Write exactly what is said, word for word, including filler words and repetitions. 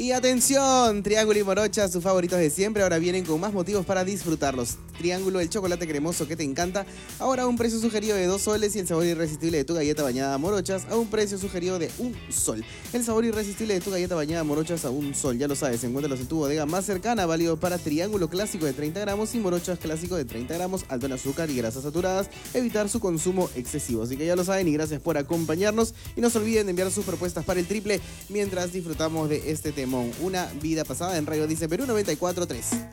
Y atención, Triángulo y Morocha, sus favoritos de siempre, ahora vienen con más motivos para disfrutarlos. Triángulo, el chocolate cremoso que te encanta, ahora a un precio sugerido de dos soles y el sabor irresistible de tu galleta bañada Morochas a un precio sugerido de un sol. El sabor irresistible de tu galleta bañada Morochas a un sol, ya lo sabes, encuéntralos en tu bodega más cercana, válido para Triángulo clásico de treinta gramos y Morochas clásico de treinta gramos, alto en azúcar y grasas saturadas, evitar su consumo excesivo. Así que ya lo saben y gracias por acompañarnos y no se olviden de enviar sus propuestas para el triple mientras disfrutamos de este temón. Una vida pasada en Radio Dice Perú noventa y cuatro punto tres.